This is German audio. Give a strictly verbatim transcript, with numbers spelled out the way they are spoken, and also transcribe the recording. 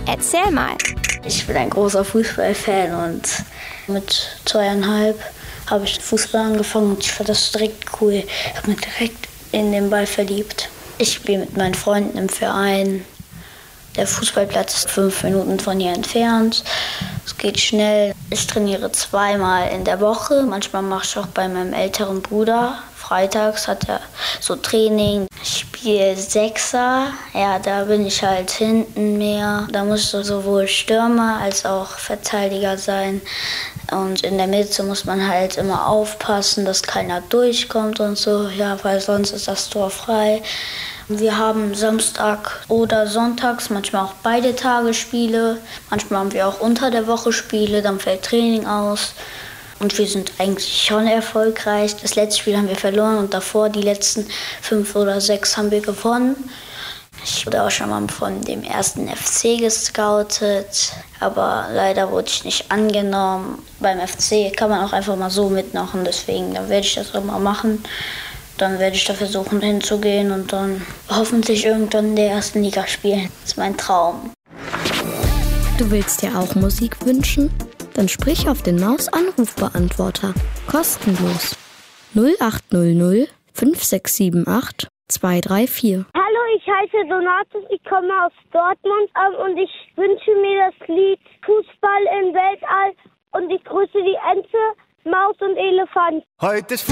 Erzähl mal. Ich bin ein großer Fußballfan und mit zweieinhalb habe ich Fußball angefangen und ich fand das direkt cool. Ich habe mich direkt in den Ball verliebt. Ich spiele mit meinen Freunden im Verein. Der Fußballplatz ist fünf Minuten von hier entfernt. Es geht schnell. Ich trainiere zweimal in der Woche. Manchmal mache ich auch bei meinem älteren Bruder. Freitags hat er so Training. Ich spiele Sechser. Ja, da bin ich halt hinten mehr. Da musst du sowohl Stürmer als auch Verteidiger sein. Und in der Mitte muss man halt immer aufpassen, dass keiner durchkommt und so. Ja, weil sonst ist das Tor frei. Wir haben Samstag oder sonntags, manchmal auch beide Tage Spiele. Manchmal haben wir auch unter der Woche Spiele, dann fällt Training aus. Und wir sind eigentlich schon erfolgreich. Das letzte Spiel haben wir verloren und davor die letzten fünf oder sechs haben wir gewonnen. Ich wurde auch schon mal von dem ersten F C gescoutet, aber leider wurde ich nicht angenommen. Beim F C kann man auch einfach mal so mitmachen, deswegen dann werde ich das auch mal machen. Dann werde ich da versuchen hinzugehen und dann hoffentlich irgendwann in der ersten Liga spielen. Das ist mein Traum. Du willst dir auch Musik wünschen? Dann sprich auf den Maus-Anrufbeantworter. Kostenlos. null acht null null fünf sechs sieben acht zwei drei vier. Hallo, ich heiße Donatus, ich komme aus Dortmund und ich wünsche mir das Lied Fußball im Weltall und ich grüße die Ente, Maus und Elefant. Heute ist